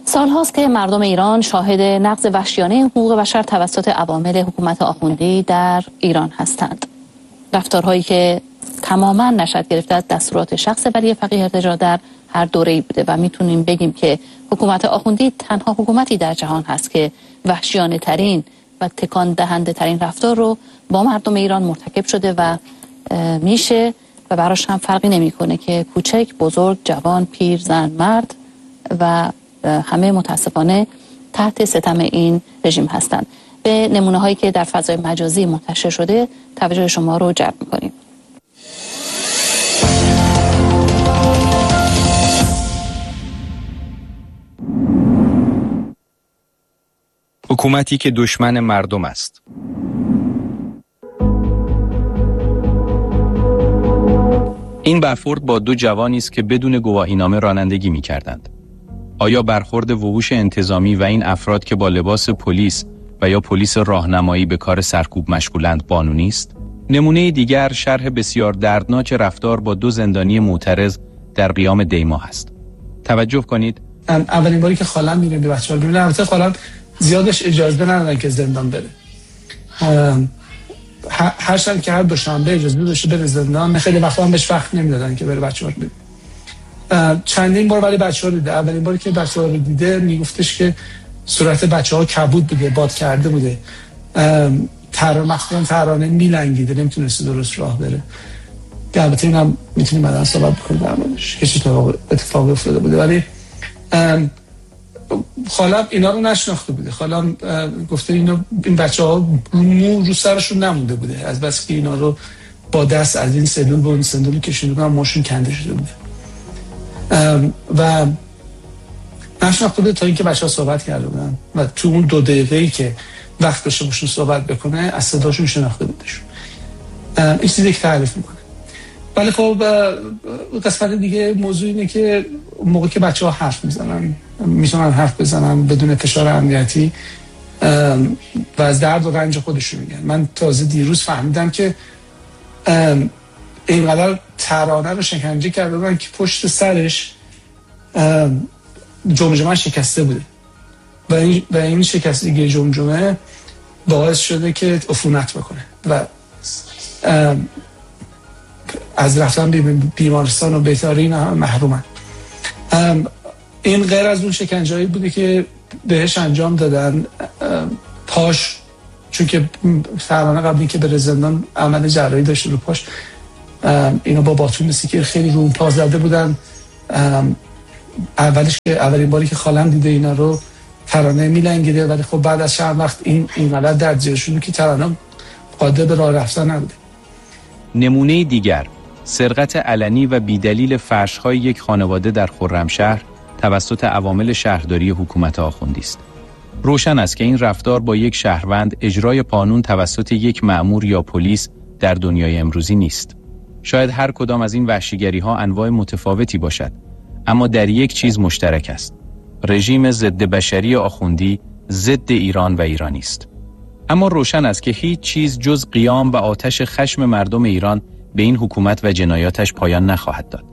سالهاست که مردم ایران شاهد نقض وحشیانه حقوق بشر توسط عوامل حکومت آخوندی در ایران هستند. رفتارهایی که تماما نشأت گرفته از دستورات شخص ولی فقیه ارتجاع در هر دوره‌ای بوده و میتونیم بگیم که حکومت آخوندی تنها حکومتی در جهان هست که وحشیانه ترین و تکان دهنده ترین رفتار رو با مردم ایران مرتکب شده و میشه و براش هم فرقی نمیکنه که کوچک، بزرگ، جوان، پیر، زن، مرد و همه متاسفانه تحت ستم این رژیم هستند. به نمونه هایی که در فضای مجازی منتشر شده توجه شما رو جلب می‌کنیم. حکومتی که دشمن مردم است. این برخورد با دو جوانی است که بدون گواهینامه رانندگی می‌کردند. آیا برخورد وحوش انتظامی و این افراد که با لباس پلیس و یا پلیس راهنمایی به کار سرکوب مشغولند قانونی است؟ نمونه دیگر شرح بسیار دردناک رفتار با دو زندانی معترض در قیام دیما است. توجه کنید. اولین باری که خالم میره به بچه‌ها میبینه، البته خالم زیادش اجازه ندادن که زندان بره. هر شب که هر دوشنبه اجازه داشته بره زندان، خیلی وقتا هم بهش وقت نمیدادن که بره بچه‌ها رو ببینه. چندین بار ولی بچه‌ها رو دیده. اولین باری که بچه‌ها رو دیده میگفتش که صورت بچه‌ها کبود بوده، باد کرده بوده. ترانه میلنگیده، نمیتونسته درست راه بره. البته اینم میتونیم بعداً صحبت بکنیم در موردش که چه اتفاقی افتاده بوده. ولی خالم اینا رو نشناخته بوده. خالم گفته این بچه‌ها مو رو سرشون نمونده بوده از بس که اینا رو با دست از این سلول به اون سلول کشیدن، موشون کنده شده بوده. و نشناخته بوده تا اینکه بچه‌ها صحبت کرده بودن و تو اون 2 دقیقه‌ای که وقت داشته باشون صحبت بکنه از صداشون شناخته بودشون. این چیزی که تعریف میکنه. ولی خب قسمت دیگه موضوع اینه که موقعی که بچه‌ها حرف میزنن میتونن حرف بزنن بدون فشار امنیتی و از درد و رنج خودشون میگن. من تازه دیروز فهمیدم که اینقدر ترانه رو شکنجه کرده بودن که پشت سرش جمجمه شکسته بوده و این شکستگی جمجمه باعث شده که عفونت بکنه و از رفتن بیمارستان و بهترین محرومن. این غیر از اون شکنجه‌ای بوده که بهش انجام دادن. پاش، چون که ترانه قبل اینکه بره زندان عمل جراحی داشته رو پاش، اینا با باتون سیکر خیلی رو اون پا زده بودن. اولین باری که خالم دیده اینا رو ترانه میلنگیده، ولی خب بعد از چند وقت اینقدر درد زیرشون که ترانه قادر به راه رفتن نبوده. نمونه دیگر سرقت علنی و بیدلیل فرش‌های یک خانواده در خرمشهر توسط عوامل شهرداری حکومت آخوندی است. روشن است که این رفتار با یک شهروند اجرای قانون توسط یک مأمور یا پلیس در دنیای امروزی نیست. شاید هر کدام از این وحشیگری‌ها انواع متفاوتی باشد، اما در یک چیز مشترک است: رژیم ضد بشری آخوندی ضد ایران و ایرانی است. اما روشن است که هیچ چیز جز قیام و آتش خشم مردم ایران به این حکومت و جنایاتش پایان نخواهد داد.